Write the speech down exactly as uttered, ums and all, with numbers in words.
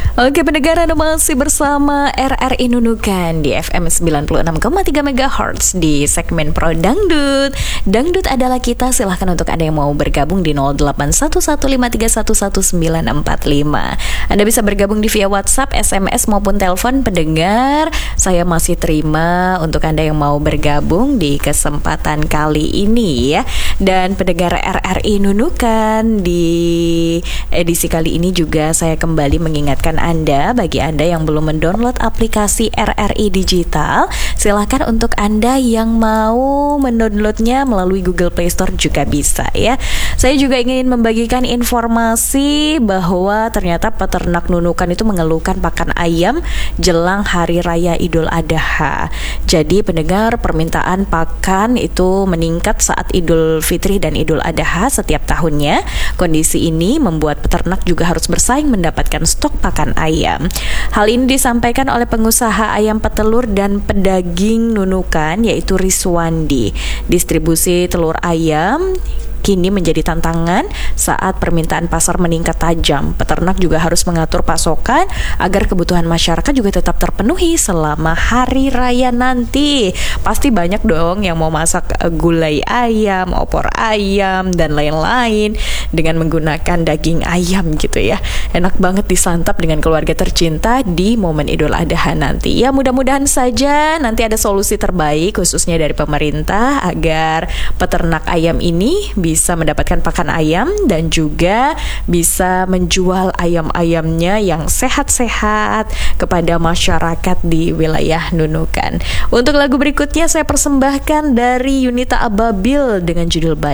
Oke pendengar, Anda masih bersama R R I Nunukan di F M sembilan puluh enam koma tiga megahertz di segmen Pro Dangdut. Dangdut adalah kita, silahkan untuk Anda yang mau bergabung di nol delapan satu satu lima tiga satu satu sembilan empat lima. Anda bisa bergabung di via WhatsApp, S M S maupun telepon. Pendengar, saya masih terima untuk Anda yang mau bergabung di kesempatan kali ini ya. Dan pendengar R R I Nunukan, di edisi kali ini juga saya kembali mengingatkan Anda, bagi Anda yang belum mendownload aplikasi R R I Digital, silakan untuk Anda yang mau mendownloadnya melalui Google Play Store juga bisa ya. Saya juga ingin membagikan informasi bahwa ternyata peternak Nunukan itu mengeluhkan pakan ayam jelang Hari Raya Idul Adha. Jadi pendengar, permintaan pakan itu meningkat saat Idul Fitri dan Idul Adha setiap tahunnya. Kondisi ini membuat peternak juga harus bersaing mendapatkan stok pakan ayam. Hal ini disampaikan oleh pengusaha ayam petelur dan pedaging Nunukan, yaitu Riswandi. Distribusi telur ayam kini menjadi tantangan saat permintaan pasar meningkat tajam. Peternak juga harus mengatur pasokan agar kebutuhan masyarakat juga tetap terpenuhi selama hari raya nanti. Pasti banyak dong yang mau masak gulai ayam, opor ayam, dan lain-lain dengan menggunakan daging ayam gitu ya. Enak banget disantap dengan keluarga tercinta di momen Idul Adha nanti. Ya, mudah-mudahan saja nanti ada solusi terbaik khususnya dari pemerintah agar peternak ayam ini bisa mendapatkan pakan ayam dan juga bisa menjual ayam-ayamnya yang sehat-sehat kepada masyarakat di wilayah Nunukan. Untuk lagu berikutnya saya persembahkan dari Yunita Ababil dengan judul